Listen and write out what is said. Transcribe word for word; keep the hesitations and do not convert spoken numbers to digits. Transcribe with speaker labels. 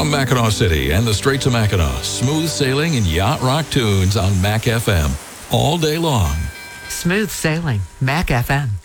Speaker 1: From Mackinac City and the Straits of Mackinac, smooth sailing and yacht rock tunes on Mac F M all day long.
Speaker 2: Smooth sailing, Mac F M.